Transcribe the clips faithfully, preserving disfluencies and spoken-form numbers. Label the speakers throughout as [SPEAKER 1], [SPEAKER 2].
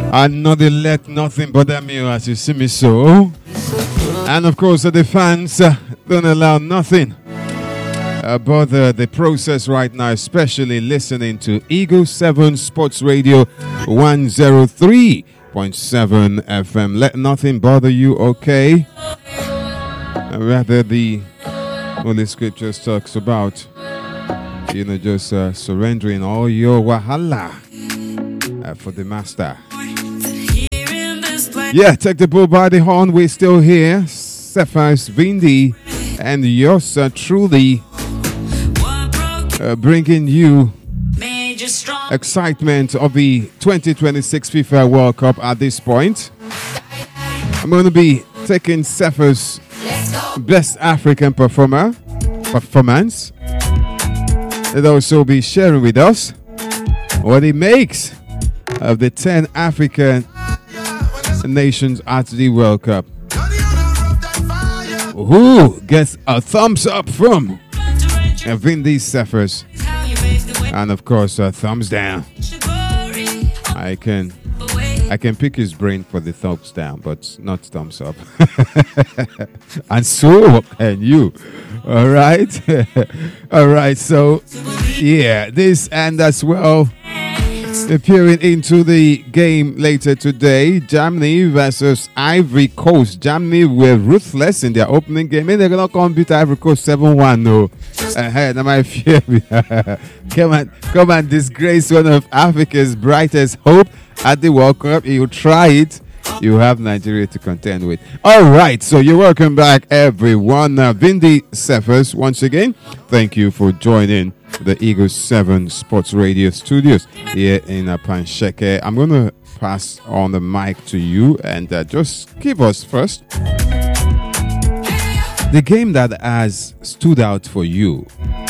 [SPEAKER 1] And not they let nothing bother me as you see me so. And of course, uh, the fans uh, don't allow nothing uh, bother the process right now, especially listening to Eagle seven Sports Radio one oh three point seven F M. Let nothing bother you, okay? Uh, rather, the Holy Scriptures talks about, you know, just uh, surrendering all your wahala uh, for the Master. Yeah, take the bull by the horn. We're still here. Cephas Vindi and yours uh, truly uh, bringing you excitement of the twenty twenty-six FIFA World Cup at this point. I'm going to be taking Cephas' best African performer performance. They'll also be sharing with us what he makes of the ten African nations at the World Cup. Who gets a thumbs up from Vindi Cephas, and of course a thumbs down. I can I can pick his brain for the thumbs down, but not thumbs up. And so can you. All right. All right. So yeah, this and as well. Appearing into the game later today, Germany versus Ivory Coast. Germany were ruthless in their opening game, and they're gonna come beat Ivory Coast seven one. No, ahead. Now my fear. come and come and disgrace one of Africa's brightest hope at the World Cup. You try it, you have Nigeria to contend with. All right, so you're welcome back, everyone. Uh, Vindi Cephas, once again, thank you for joining the Eagle seven Sports Radio studios here in uh, Pansheke. I'm going to pass on the mic to you and uh, just give us first the game that has stood out for you.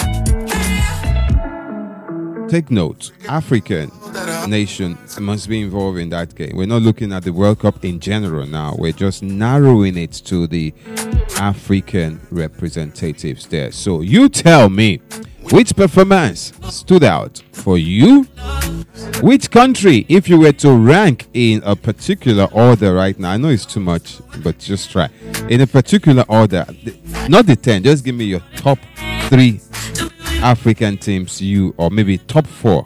[SPEAKER 1] Take note, African nation must be involved in that game. We're not looking at the World Cup in general now. We're just narrowing it to the African representatives there. So you tell me, which performance stood out for you? Which country, if you were to rank in a particular order right now, I know it's too much, but just try. In a particular order, not the ten, just give me your top three African teams, you, or maybe top four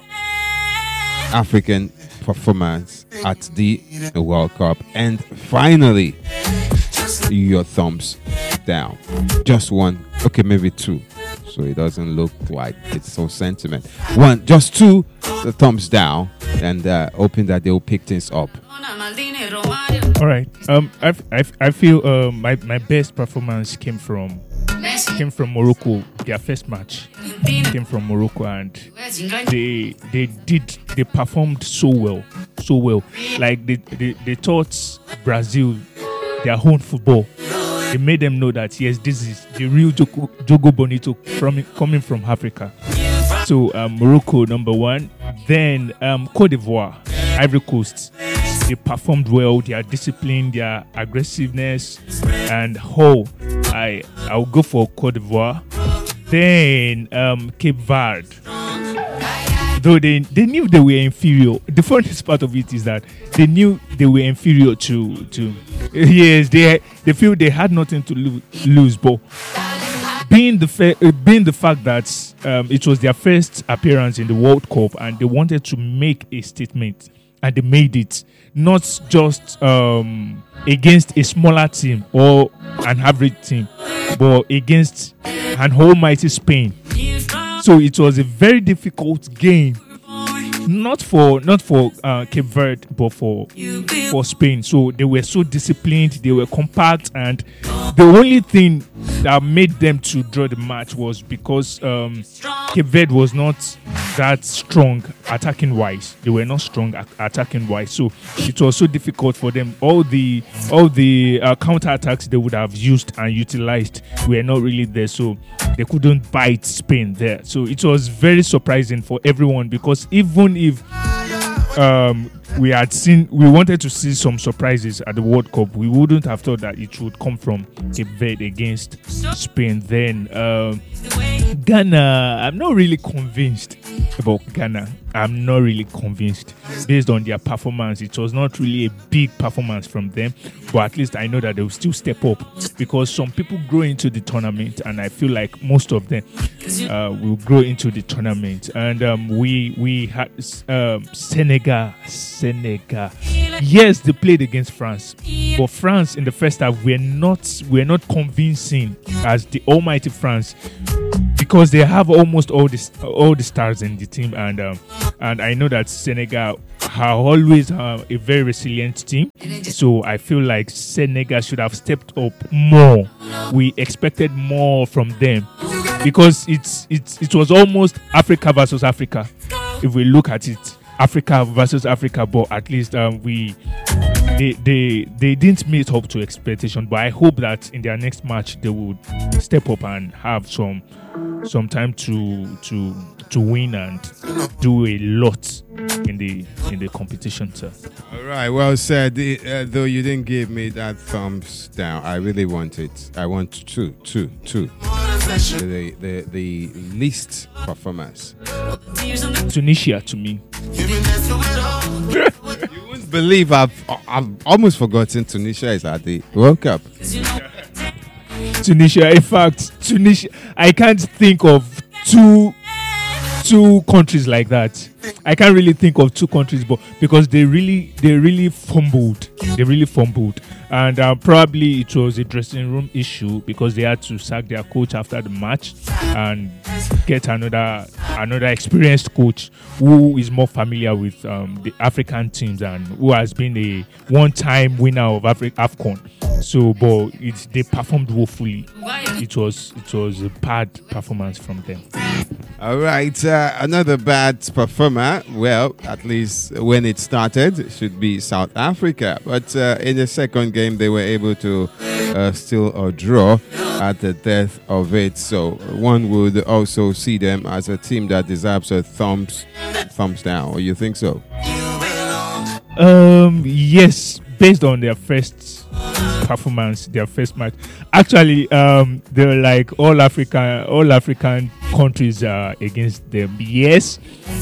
[SPEAKER 1] African performance at the World Cup. And finally, your thumbs down. Just one, okay, maybe two. So it doesn't look like it's so sentiment. One, just two, the thumbs down, and uh, hoping that they'll pick things up.
[SPEAKER 2] All right. Um, I I I feel uh, my my best performance came from came from Morocco. Their first match came from Morocco, and they they did they performed so well, so well. Like they they, they taught Brazil their own football. They made them know that yes, this is the real Jogo, Jogo Bonito from coming from Africa. So um, Morocco number one, then um, Côte d'Ivoire, Ivory Coast. They performed well. Their discipline, their aggressiveness, and how I I'll go for Côte d'Ivoire. Then um, Cape Verde. Though they, they knew they were inferior. The funniest part of it is that they knew they were inferior to to yes they they feel they had nothing to lo- lose. But being the fa- uh, being the fact that um, it was their first appearance in the World Cup and they wanted to make a statement, and they made it, not just um, against a smaller team or an average team, but against an almighty Spain. So it was a very difficult game, not for not for uh, Cape Verde, but for for Spain. So they were so disciplined, they were compact, and the only thing that made them to draw the match was because um, Cape Verde was not that strong attacking wise. They were not strong at attacking wise, so it was so difficult for them. All the all the uh, counter attacks they would have used and utilized were not really there, so they couldn't bite Spain there. So it was very surprising for everyone, because even if um, we had seen, we wanted to see some surprises at the World Cup. We wouldn't have thought that it would come from Cape Verde against Spain. Then uh, Ghana, I'm not really convinced about Ghana. I'm not really convinced based on their performance. It was not really a big performance from them, but at least I know that they will still step up, because some people grow into the tournament, and I feel like most of them uh, will grow into the tournament. And um, we we had um, Senegal, Senegal. Yes, they played against France, but France in the first half were not were not convincing as the almighty France, because they have almost all the all the stars in the team, and um, and I know that Senegal are always uh, a very resilient team. So I feel like Senegal should have stepped up more. We expected more from them, because it's it's it was almost Africa versus Africa. If we look at it, Africa versus Africa, but at least um, we they they they didn't meet up to expectation. But I hope that in their next match they would step up and have some some time to to to win and do a lot in the in the competition, sir.
[SPEAKER 1] All right, well said. Uh, though you didn't give me that thumbs down, I really want it. I want two, two, two. The the the least performance.
[SPEAKER 2] Tunisia to me.
[SPEAKER 1] You wouldn't believe I've I've almost forgotten Tunisia is at the World Cup.
[SPEAKER 2] Tunisia, in fact, Tunisia. I can't think of two two countries like that. I can't really think of two countries, but because they really they really fumbled, they really fumbled, and uh, probably it was a dressing room issue, because they had to sack their coach after the match and get another another experienced coach who is more familiar with um, the African teams and who has been a one-time winner of Afri- AFCON. So, but it, they performed woefully. It was it was a bad performance from them.
[SPEAKER 1] All right, uh, another bad performer. Well, at least when it started, it should be South Africa. But uh, in the second game, they were able to uh, still uh, draw at the death of it. So one would also see them as a team that deserves a thumbs thumbs down. Or you think so?
[SPEAKER 2] Um. Yes, based on their first performance, their first match. Actually, um, they were like all African, all African countries are against them. Yes,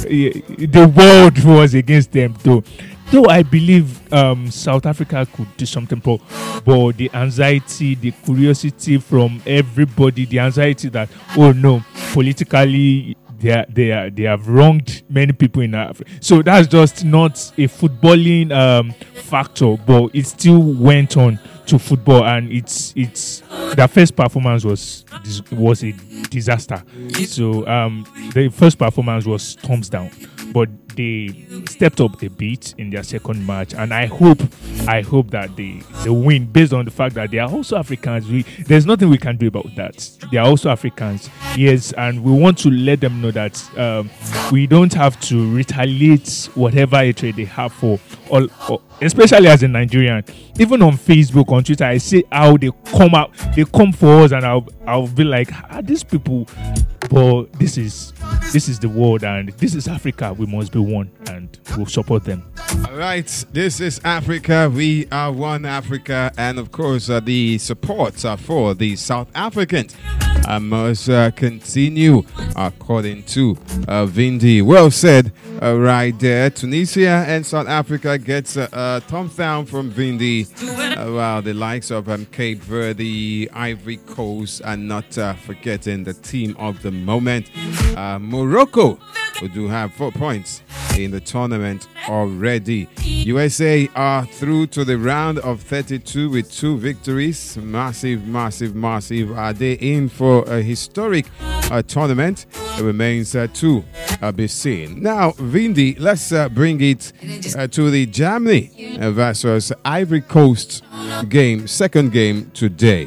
[SPEAKER 2] the world was against them too. Though I believe um, South Africa could do something, but, but the anxiety, the curiosity from everybody, the anxiety that, oh no, politically they are, they are, they have wronged many people in Africa. So that's just not a footballing um, factor, but it still went on to football, and it's it's their first performance was was a disaster. So um, the first performance was thumbs down, but they stepped up a bit in their second match, and I hope I hope that they, they win, based on the fact that they are also Africans. We, there's nothing we can do about that. They are also Africans, yes, and we want to let them know that um, we don't have to retaliate whatever hatred they have for all, all, especially as a Nigerian. Even on Facebook, on Twitter, I see how they come out, they come for us, and I'll I'll be like, ah, these people. But this is this is the world, and this is Africa. We must be one, and we'll support them.
[SPEAKER 1] All right, this is Africa. We are one Africa, and of course, uh, the supports are for the South Africans. I must uh, continue, according to uh, Vindi. Well said, uh, right there. Tunisia and South Africa gets a uh, uh, thumbs down from Vindi. Uh, well, the likes of um, Cape Verde, Ivory Coast, and not uh, forgetting the team of the moment, uh, Morocco, who do have four points in the tournament already. U S A are through to the round of thirty-two with two victories. Massive, massive, massive. Are they in for a historic uh, tournament? It remains uh, to uh, be seen. Now, Vindi, let's uh, bring it uh, to the Germany versus Ivory Coast game, second game today.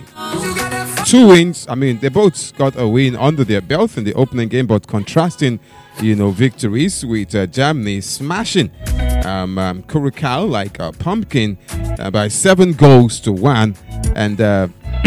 [SPEAKER 1] Two wins. I mean, they both got a win under their belt in the opening game, but contrasting, you know, victories with uh, Germany smashing um, um, Curacao like a pumpkin uh, by seven goals to one, and uh,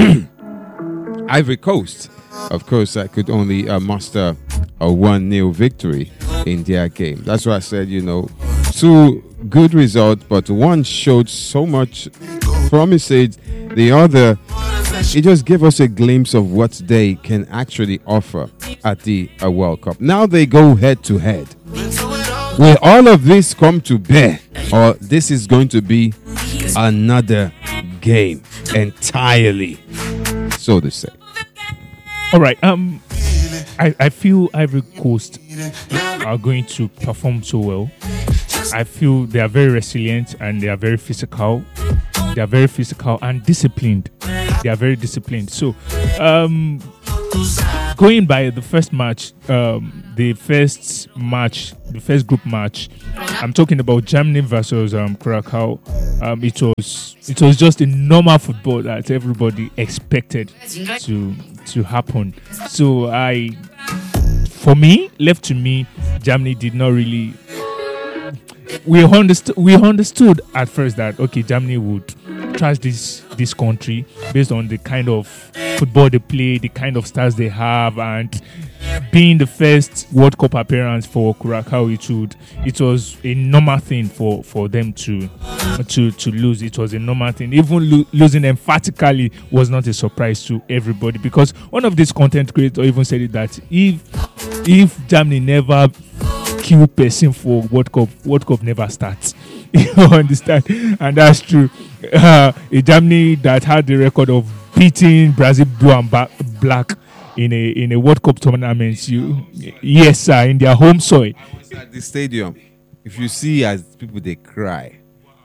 [SPEAKER 1] Ivory Coast, of course, uh, could only uh, muster a one nil victory in their game. That's why I said, you know, two good results, but one showed so much promises. The other, it just gave us a glimpse of what they can actually offer at the uh, World Cup. Now they go head to head. Will all of this come to bear, or this is going to be another game entirely, so to say?
[SPEAKER 2] All right. Um, I, I feel Ivory Coast are going to perform so well. I feel they are very resilient and they are very physical. They are very physical and disciplined. They are very disciplined. So, um, going by the first match, um, the first match, the first group match, I'm talking about Germany versus um, Curacao. Um, it was it was just a normal football that everybody expected to to happen. So I, for me, left to me, Germany did not really. We understood. We understood at first that okay, Germany would trash this this country based on the kind of football they play, the kind of stars they have, and being the first World Cup appearance for Curacao, it would it was a normal thing for, for them to to to lose. It was a normal thing. Even lo- losing emphatically was not a surprise to everybody, because one of these content creators even said it that if if Germany never kill person for World Cup, World Cup never starts. You understand? And that's true. Uh, a Germany that had the record of beating Brazil blue and ba- black in a in a World Cup tournament, you yes sir, in their home soil.
[SPEAKER 1] At the stadium, if you see as people they cry.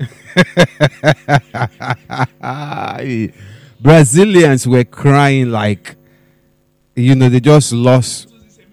[SPEAKER 1] Brazilians were crying like, you know, they just lost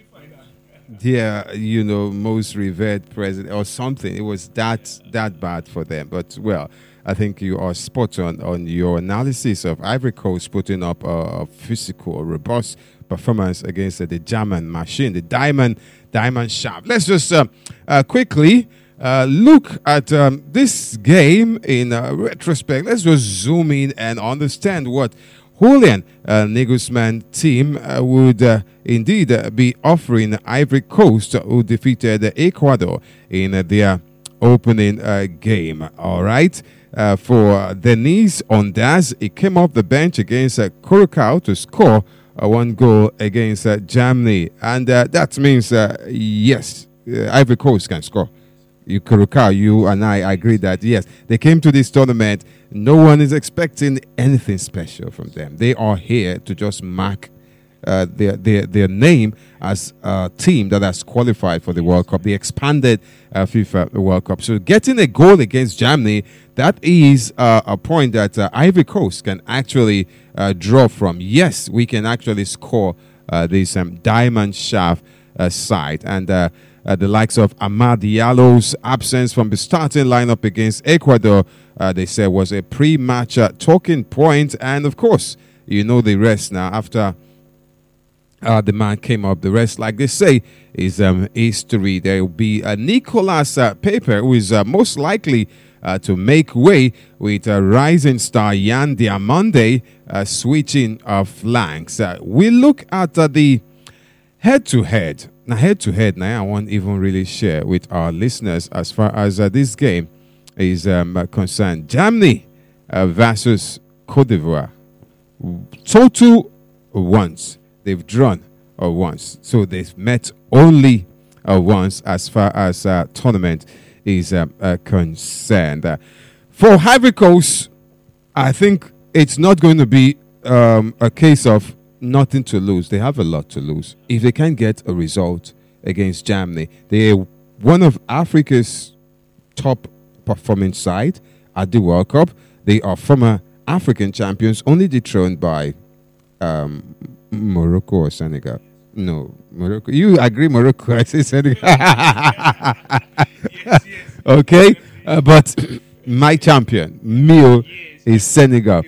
[SPEAKER 1] their, you know, most revered president or something. It was that that bad for them. But well, I think you are spot on on your analysis of Ivory Coast putting up a physical, robust performance against uh, the German machine, the diamond diamond shaft. Let's just uh, uh, quickly uh, look at um, this game in uh, retrospect. Let's just zoom in and understand what Julian uh, Nagelsmann team uh, would uh, indeed uh, be offering Ivory Coast, uh, who defeated uh, Ecuador in uh, their opening uh, game. All right. Uh, for Denis Ondaz, he came off the bench against uh, Curacao to score uh, one goal against uh, Germany. And uh, that means, uh, yes, uh, Ivory Coast can score. You, Curacao, you and I agree that, yes, they came to this tournament. No one is expecting anything special from them. They are here to just mark uh, their, their, their name as a team that has qualified for the World Cup, the expanded uh, FIFA World Cup. So getting a goal against Germany, that is uh, a point that uh, Ivory Coast can actually uh, draw from. Yes, we can actually score uh, this um, diamond shaft uh, side. And uh, uh, the likes of Amad Diallo's absence from the starting lineup against Ecuador, uh, they said was a pre-match uh, talking point. And of course, you know the rest now. After uh, the man came up, the rest, like they say, is um, history. There will be uh, Nicolas uh, Pepe, who is uh, most likely uh, to make way with uh, rising star Yan Diamonde uh, switching uh, flanks. Uh, we look at uh, the head-to-head. Now, head-to-head, now I won't even really share with our listeners as far as uh, this game is um, uh, concerned. Germany uh, versus Cote d'Ivoire. Total once. They've drawn uh, once. So they've met only uh, once as far as uh, tournament is uh, uh, concerned. Uh, for Ivory Coast, I think it's not going to be um, a case of nothing to lose. They have a lot to lose. If they can get a result against Germany, they're one of Africa's top performing side at the World Cup. They are former African champions, only dethroned by um, Morocco or Senegal. No, Morocco. You agree, Morocco? I say Senegal. yes, yes. Okay, uh, but my champion, Mio, yes, is Senegal.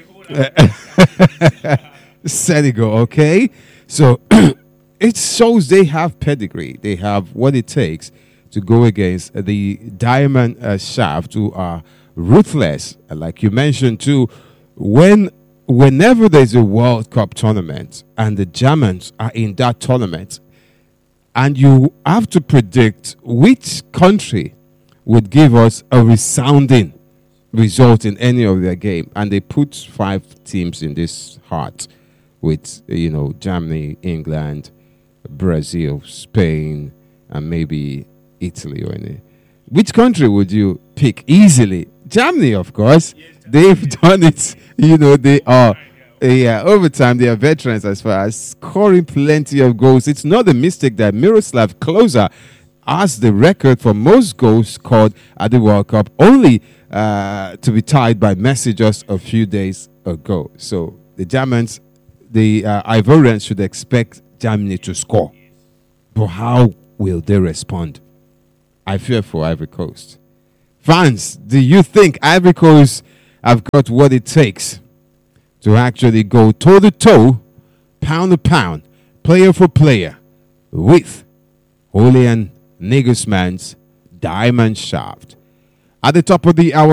[SPEAKER 1] Senegal, okay? So it shows they have pedigree. They have what it takes to go against the diamond uh, shaft, who are ruthless. Like you mentioned too, when whenever there's a World Cup tournament and the Germans are in that tournament, and you have to predict which country would give us a resounding result in any of their game. And they put five teams in this heart with, you know, Germany, England, Brazil, Spain, and maybe Italy or any. Which country would you pick easily? Germany, of course. They've done it. You know, they are, yeah, over time, they are veterans as far as scoring plenty of goals. It's not a mistake that Miroslav Klose has the record for most goals scored at the World Cup, only uh, to be tied by Messi just a few days ago. So the Germans, the uh, Ivorians should expect Germany to score. But how will they respond? I fear for Ivory Coast. Fans, do you think Ivory Coast have got what it takes to actually go toe-to-toe, pound-to-pound, player for player, with Julian Nagelsmann's diamond shaft? At the top of the hour,